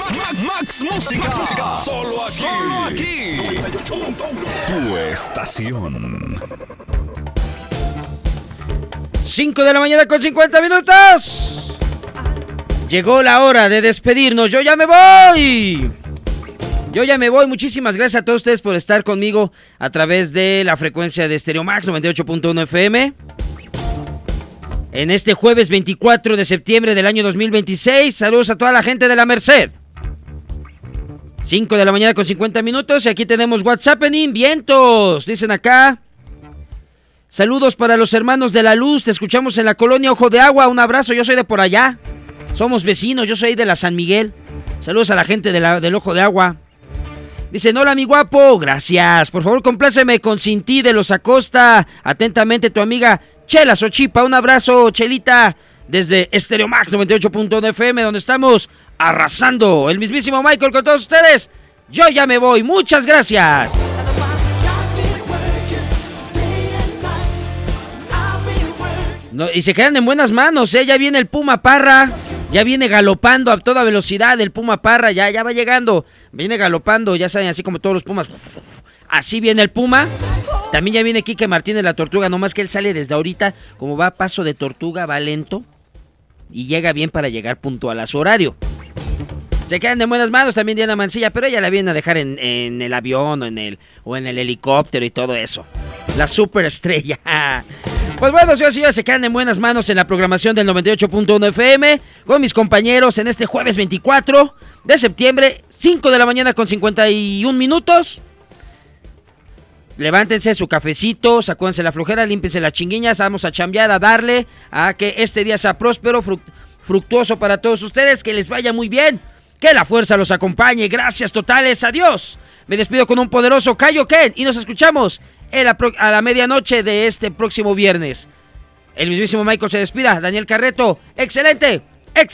Max Música. Solo aquí. 98.1. Tu estación. 5 de la mañana con 50 minutos. Llegó la hora de despedirnos. Yo ya me voy. Muchísimas gracias a todos ustedes por estar conmigo a través de la frecuencia de Stereo Max 98.1 FM. En este jueves 24 de septiembre del año 2026. Saludos a toda la gente de la Merced. 5 de la mañana con 50 minutos. Y aquí tenemos WhatsApp en vientos. Dicen acá. Saludos para los hermanos de la luz. Te escuchamos en la colonia Ojo de Agua. Un abrazo. Yo soy de por allá. Somos vecinos. Yo soy de la San Miguel. Saludos a la gente del Ojo de Agua. Dicen, hola mi guapo. Gracias. Por favor, compláceme con Sin Ti de los Acosta. Atentamente tu amiga Chela Sochipa. Un abrazo, Chelita. Desde Stereo Max 98.1 FM, donde estamos arrasando. El mismísimo Michael con todos ustedes. Yo ya me voy. Muchas gracias. No, y se quedan en buenas manos, ya viene el Puma Parra, ya viene galopando a toda velocidad el Puma Parra, ya va llegando, viene galopando, ya saben, así como todos los Pumas, así viene el Puma. También ya viene Quique Martínez la Tortuga, nomás que él sale desde ahorita, como va a paso de tortuga, va lento y llega bien para llegar puntual a su horario. Se quedan en buenas manos también Diana Mancilla, pero ella la viene a dejar en el avión o en el helicóptero y todo eso. La superestrella. Pues bueno, señores y señores, se quedan en buenas manos en la programación del 98.1 FM con mis compañeros en este jueves 24 de septiembre, 5 de la mañana con 51 minutos. Levántense su cafecito, sacúdense la flojera, límpiense las chinguiñas, vamos a chambear, a darle a que este día sea próspero, fructuoso para todos ustedes, que les vaya muy bien, que la fuerza los acompañe. Gracias totales, adiós. Me despido con un poderoso Kaioken y nos escuchamos a la medianoche de este próximo viernes. El mismísimo Michael se despida. Daniel Carreto, excelente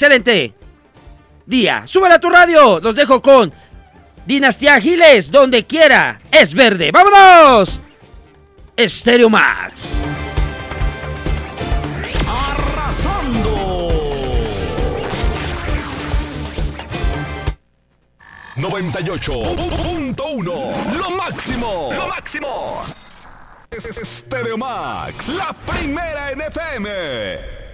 día. Súbela a tu radio. Los dejo con Dinastía Giles, donde quiera es verde. ¡Vámonos! Stereo Max. Arrasando. 98.1. Lo máximo. Es Stereo Max, la primera en FM.